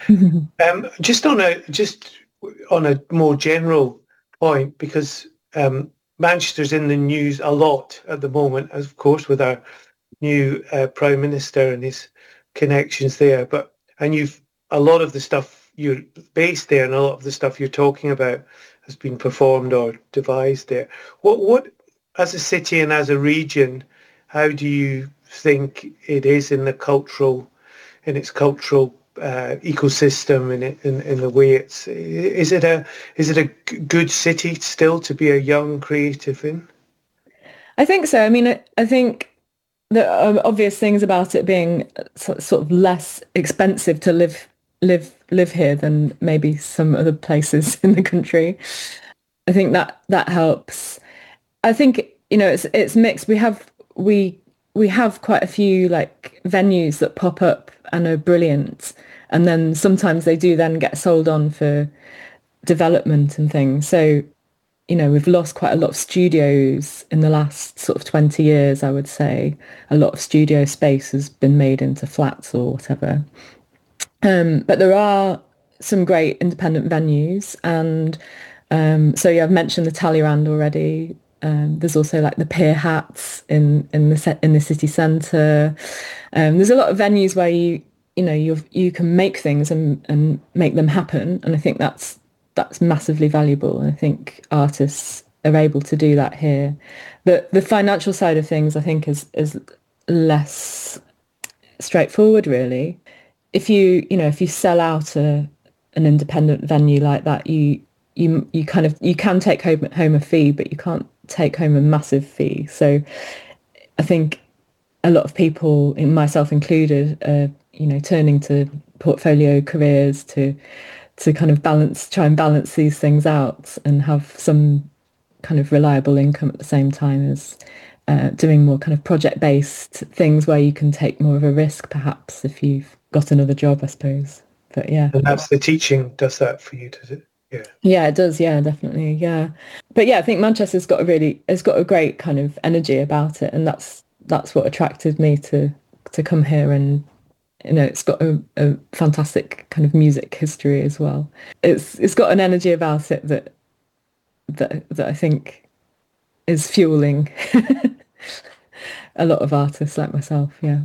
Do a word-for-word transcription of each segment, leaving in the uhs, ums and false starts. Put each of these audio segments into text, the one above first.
Um, just on a just on a more general point, because um, Manchester's in the news a lot at the moment, of course, with our new uh, Prime Minister and his connections there. But and you've a lot of the stuff you're based there, and a lot of the stuff you're talking about has been performed or devised there. What what as a city and as a region, how do you think it is in the cultural in its cultural uh, ecosystem and in, in, in the way it's is it a is it a g- good city still to be a young creative in? I think so. I mean, I, I think the um, obvious things about it being so, sort of less expensive to live live live here than maybe some other places in the country. I think that that helps. I think, you know, it's it's mixed. We have we we have quite a few like venues that pop up and are brilliant, and then sometimes they do then get sold on for development and things. So, you know, we've lost quite a lot of studios in the last sort of twenty years, I would say. A lot of studio space has been made into flats or whatever. Um, but there are some great independent venues. And um, so, yeah, I've mentioned the Talleyrand already. Um, there's also like the Pier Hats in in the set in the city centre. Um, there's a lot of venues where you you know you you can make things and and make them happen, and I think that's that's massively valuable. And I think artists are able to do that here. The the financial side of things, I think, is is less straightforward, really. If you you know if you sell out a an independent venue like that, you you you kind of you can take home home a fee, but you can't take home a massive fee. So I think a lot of people, myself included, are you know turning to portfolio careers to to kind of balance, try and balance these things out and have some kind of reliable income at the same time as uh, doing more kind of project-based things where you can take more of a risk, perhaps, if you've got another job, I suppose. But yeah. And that's the teaching does that for you, does it? Yeah. Yeah, it does. Yeah, definitely. Yeah. But yeah, I think Manchester's got a really, it's got a great kind of energy about it. And that's, that's what attracted me to, to come here. And, you know, it's got a, a fantastic kind of music history as well. It's, it's got an energy about it that, that, that I think is fueling a lot of artists like myself. Yeah.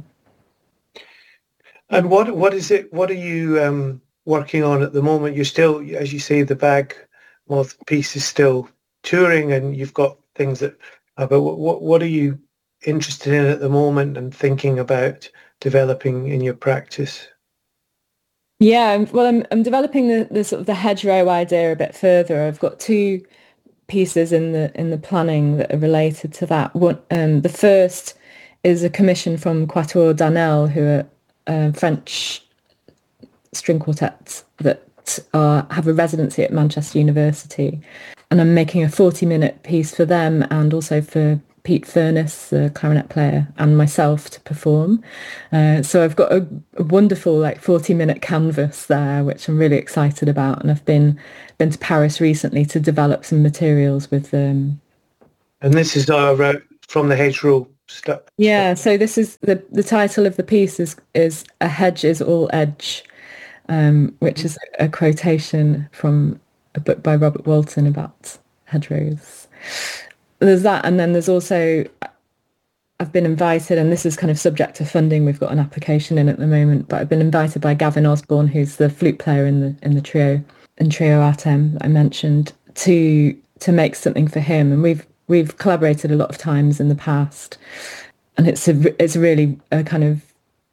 And what what is it? What are you um, working on at the moment? You're still, as you say, the bag moth piece is still touring, and you've got things that. Uh, but what what what are you interested in at the moment and thinking about developing in your practice? Yeah, I'm- well, I'm I'm developing the, the sort of the hedgerow idea a bit further. I've got two pieces in the in the planning that are related to that. One, um, the first is a commission from Quatuor Danel, who are uh, French string quartets that are, have a residency at Manchester University, and I'm making a forty minute piece for them and also for Pete Furness, the clarinet player, and myself to perform. Uh, so I've got a, a wonderful like forty minute canvas there, which I'm really excited about. And I've been been to Paris recently to develop some materials with them. And this is uh, right from the hedgerow stuff. Stuff. Yeah, so this is the the title of the piece is is A Hedge is All Edge, um, which is a quotation from a book by Robert Walton about hedgerows. There's that, and then there's also I've been invited, and this is kind of subject to funding. We've got an application in at the moment, but I've been invited by Gavin Osborne, who's the flute player in the in the trio in Trio Artem that I mentioned, to to make something for him. And we've we've collaborated a lot of times in the past, and it's a it's really a kind of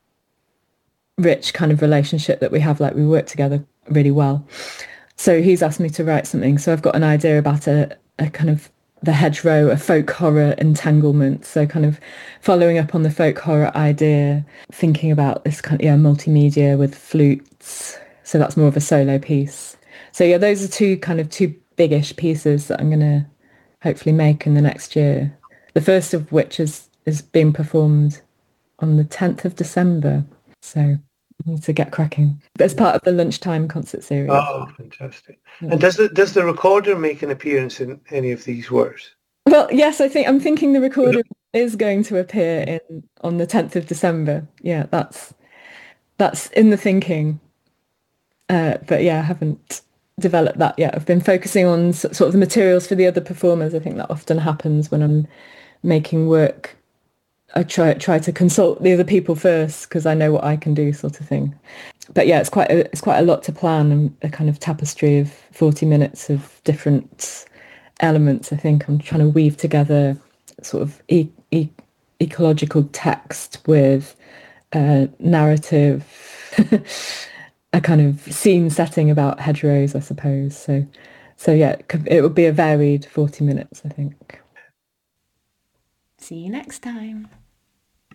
rich kind of relationship that we have. Like we work together really well. So he's asked me to write something. So I've got an idea about a, a kind of the hedgerow, a folk horror entanglement. So kind of following up on the folk horror idea, thinking about this kind of yeah, multimedia with flutes. So that's more of a solo piece. So yeah, those are two kind of two biggish pieces that I'm going to hopefully make in the next year. The first of which is is being performed on the tenth of December. So I need to get cracking. As part of the lunchtime concert series. Oh, fantastic! Yeah. And does the does the recorder make an appearance in any of these works? Well, yes, I think I'm thinking the recorder is going to appear in on the tenth of December. Yeah, that's that's in the thinking. Uh, but yeah, I haven't developed that yet. I've been focusing on s- sort of the materials for the other performers. I think that often happens when I'm making work. I try try to consult the other people first because I know what I can do, sort of thing. But yeah, it's quite a, it's quite a lot to plan, and a kind of tapestry of forty minutes of different elements. I think I'm trying to weave together sort of e- e- ecological text with uh, narrative, a kind of scene setting about hedgerows, I suppose. So, so yeah, it, could, it would be a varied forty minutes, I think. See you next time.